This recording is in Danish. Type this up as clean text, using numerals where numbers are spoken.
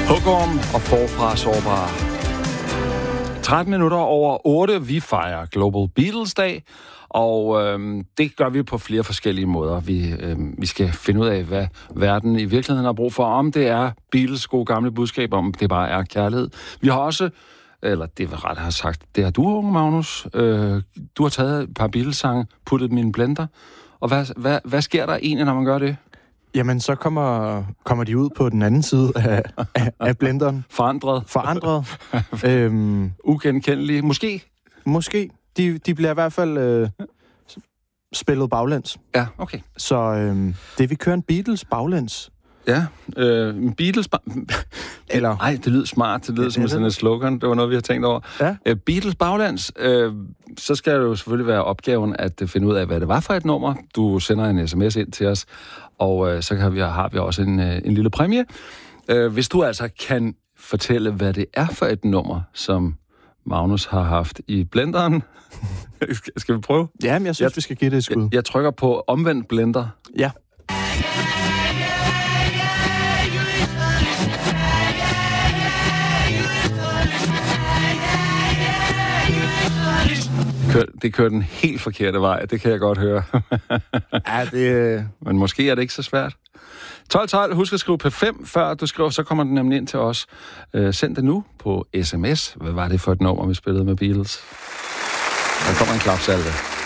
Hugorm og forfra sårbare. 13 minutter over 8. Vi fejrer Global Beatles Dag, og det gør vi på flere forskellige måder. Vi skal finde ud af, hvad verden i virkeligheden har brug for. Om det er Beatles gode gamle budskab, om det bare er kærlighed. Vi har også, eller det vil ret have sagt, det har du, unge Magnus. Du har taget et par Beatles-sange, puttet dem i en blender. Og hvad sker der egentlig, når man gør det? Jamen, så kommer de ud på den anden side af blenderen. Forandret. Ugenkendelige. Måske. De bliver i hvert fald spillet baglæns. Ja, okay. Så det vi kører en Beatles baglæns. Ja, Beatles... Eller... Nej, det lyder smart. Det lyder som sådan et slogan. Det var noget, vi har tænkt over. Ja. Beatles baglands. Så skal det jo selvfølgelig være opgaven at finde ud af, hvad det var for et nummer. Du sender en sms ind til os, og så har vi også en lille præmie. Hvis du altså kan fortælle, hvad det er for et nummer, som Magnus har haft i blenderen. Skal vi prøve? Ja, men jeg synes, vi skal give det et skud. Jeg trykker på omvendt blender. Ja. Det kører den helt forkerte vej, det kan jeg godt høre. Ja, det... Men måske er det ikke så svært. 1212, husk at skrive P5, før du skriver, så kommer den nemlig ind til os. Send det nu på sms. Hvad var det for et nummer, vi spillede med Beatles? Der kommer en klapsalve.